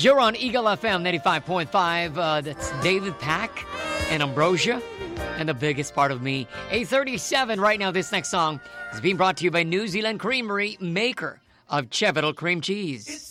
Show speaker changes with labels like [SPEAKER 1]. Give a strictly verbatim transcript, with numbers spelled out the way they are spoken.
[SPEAKER 1] You're on Eagle F M ninety-five point five. Uh, that's David Pack and Ambrosia and The Biggest Part of Me. eight thirty-seven right now. This next song is being brought to you by New Zealand Creamery, maker of Chevital Cream Cheese.